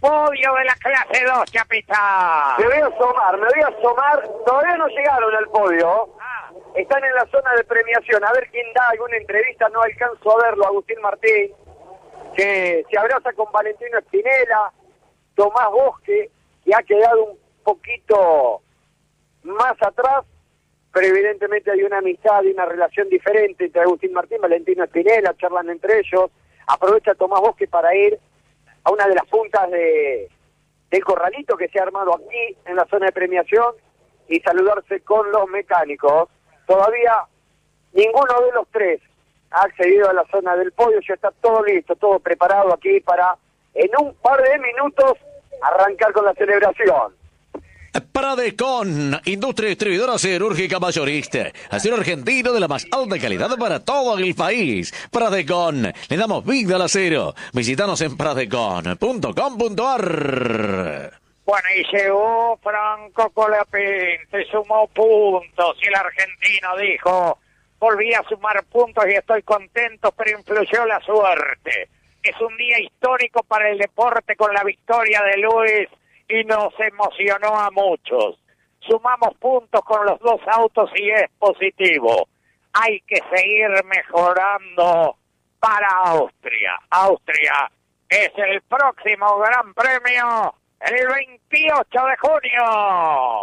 podio de la clase 2, Chapita. Me voy a asomar. Todavía no llegaron al podio. Están en la zona de premiación. A ver quién da alguna entrevista. No alcanzo a verlo. Agustín Martín, que se abraza con Valentino Espinela. Tomás Bosque, que ha quedado un poquito más atrás, pero evidentemente hay una amistad y una relación diferente entre Agustín Martín y Valentino Espinela. Charlan entre ellos. Aprovecha Tomás Bosque para ir a una de las puntas del corralito que se ha armado aquí en la zona de premiación y saludarse con los mecánicos. Todavía ninguno de los tres ha accedido a la zona del podio, ya está todo listo, todo preparado aquí para en un par de minutos arrancar con la celebración. Pradecon, industria distribuidora siderúrgica mayorista. Acero argentino de la más alta calidad para todo el país. Pradecon, le damos vida al acero. Visítanos en pradecon.com.ar. Bueno, y llegó Franco Colapinto, se sumó puntos y el argentino dijo, volví a sumar puntos y estoy contento, pero influyó la suerte. Es un día histórico para el deporte con la victoria de Luis y nos emocionó a muchos. Sumamos puntos con los dos autos y es positivo. Hay que seguir mejorando para Austria. Austria es el próximo Gran Premio el 28 de junio.